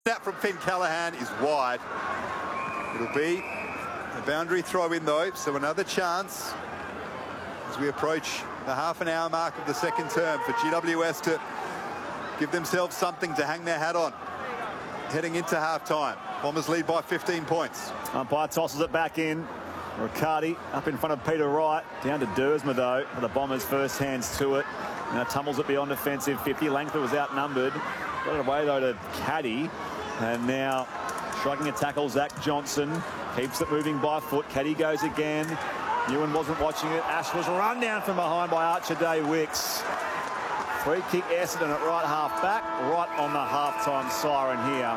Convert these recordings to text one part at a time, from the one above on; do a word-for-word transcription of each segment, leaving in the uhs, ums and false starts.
That from Finn Callaghan is wide. It'll be a boundary throw in though, so another chance as we approach the half an hour mark of the second term for G W S to give themselves something to hang their hat on heading into half time. Bombers lead by fifteen points. Umpire tosses it back in. Riccardi up in front of Peter Wright. Down to Duursma though. The Bombers first hands to it. Now tumbles it beyond defensive fifty. Langford was outnumbered. Got it away though to Caddy. And now striking a tackle, Zach Johnson. Keeps it moving by foot. Caddy goes again. Ewan wasn't watching it. Ash was run down from behind by Archer Day Wicks. Free kick Essendon at right half back. Right on the half-time siren here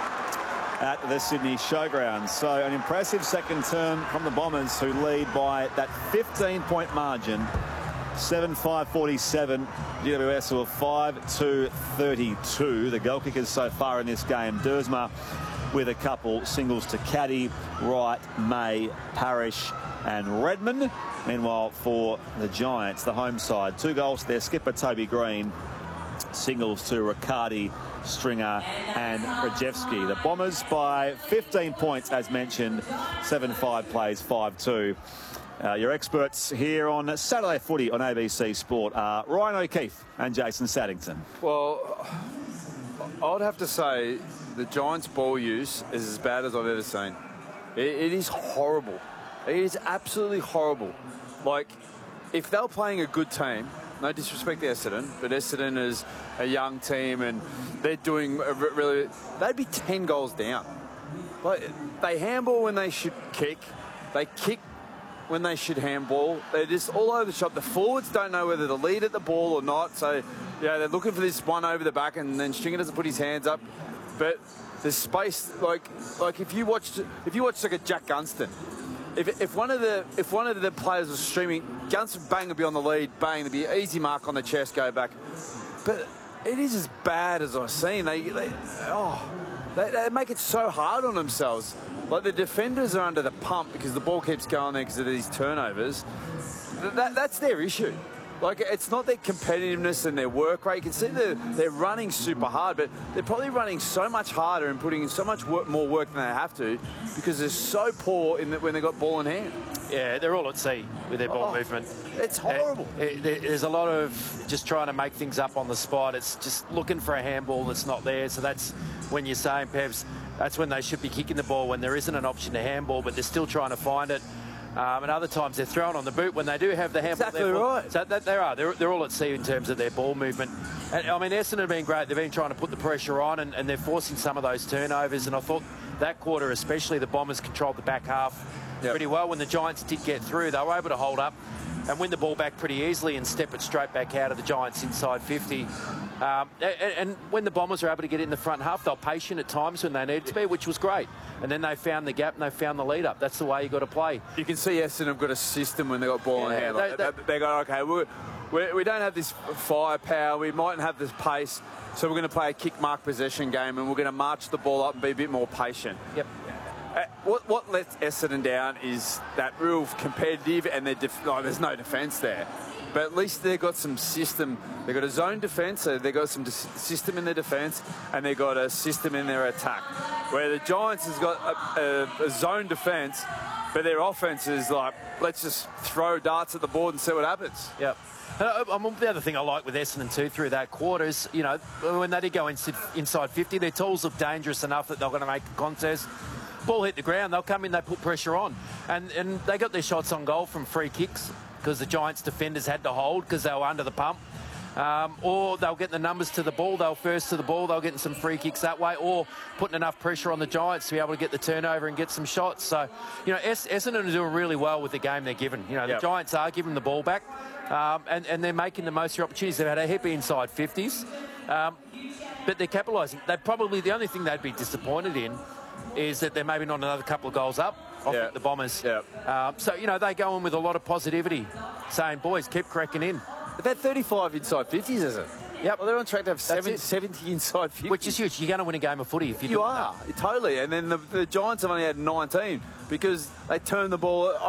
at the Sydney Showgrounds. So an impressive second term from the Bombers, who lead by that fifteen point margin. seven five forty-seven. G W S were five two thirty-two. The goal kickers so far in this game. Duursma with a couple singles to Caddy, Wright, May, Parrish and Redmond. Meanwhile, for the Giants, the home side, two goals to their skipper Toby Green, singles to Riccardi, Stringer and Rajewski. The Bombers by fifteen points, as mentioned. seven five plays five two. Uh, your experts here on Saturday Footy on A B C Sport are Ryan O'Keefe and Jason Saddington. Well, I'd have to say the Giants' ball use is as bad as I've ever seen. It, it is horrible. It is absolutely horrible. Like, if they were playing a good team, no disrespect to Essendon, but Essendon is a young team and they're doing a really, they'd be ten goals down. Like, they handball when they should kick. They kick when they should handball. They're just all over the shop. The forwards don't know whether to lead at the ball or not. So, yeah, they're looking for this one over the back, and then Stringer doesn't put his hands up. But there's space. Like, like if you watched, if you watched like a Jack Gunston, if if one of the if one of the players was streaming, Gunston bang would be on the lead, bang, there'd be an easy mark on the chest, go back. But it is as bad as I've seen. They, they oh, they, they make it so hard on themselves. Like, the defenders are under the pump because the ball keeps going there because of these turnovers. That, that's their issue. Like, it's not their competitiveness and their work rate. You can see they're, they're running super hard, but they're probably running so much harder and putting in so much work, more work than they have to because they're so poor in the, when they've got ball in hand. Yeah, they're all at sea with their ball oh, movement. It's horrible. Uh, there's a lot of just trying to make things up on the spot. It's just looking for a handball that's not there. So that's when you're saying, Pevs, that's when they should be kicking the ball, when there isn't an option to handball, but they're still trying to find it. Um, and other times they're thrown on the boot when they do have the handball. Exactly right. So that, they are. They're, they're all at sea in terms of their ball movement. And, I mean, Essendon have been great. They've been trying to put the pressure on, and, and they're forcing some of those turnovers. And I thought that quarter especially, the Bombers controlled the back half yep. pretty well. When the Giants did get through, they were able to hold up and win the ball back pretty easily and step it straight back out of the Giants inside fifty. Um, and, and when the Bombers were able to get in the front half, they were patient at times when they needed to be, which was great. And then they found the gap and they found the lead up. That's the way you got to play. You can see Essendon have got a system when they got ball yeah, in hand. They, like, they, they go, okay, we're, we're, we don't have this firepower, we mightn't have this pace, so we're going to play a kick mark possession game and we're going to march the ball up and be a bit more patient. Yep. Uh, what, what lets Essendon down is that real competitive and def oh, there's no defence there. But at least they've got some system. They've got a zone defence, so they've got some system in their defence, and they've got a system in their attack. Where the Giants has got a, a, a zone defence, but their offence is like, let's just throw darts at the board and see what happens. Yep. Uh, um, the other thing I like with Essendon too through that quarter is, you know, when they did go inside, inside fifty, their tools look dangerous enough that they're going to make a contest. Ball hit the ground, they'll come in, they put pressure on. And, and they got their shots on goal from free kicks because the Giants defenders had to hold because they were under the pump. Um, or they'll get the numbers to the ball, they'll first to the ball, they'll get some free kicks that way, or putting enough pressure on the Giants to be able to get the turnover and get some shots. So, you know, es Essendon are doing really well with the game they're given. You know, the yep. Giants are giving the ball back, um, and, and they're making the most of their opportunities. They've had a heap of inside fifties, um, but they're capitalising. They probably, the only thing they'd be disappointed in is that they're maybe not another couple of goals up off yep. the Bombers. Yep. Um, so, you know, they go in with a lot of positivity, saying, boys, keep cracking in. They've had thirty-five inside fifties, is it? Yep. Well, they're on track to have seventy, seventy inside fifties. Which is huge. You're going to win a game of footy if you do You are, that. totally. And then the, the Giants have only had nineteen because they turned the ball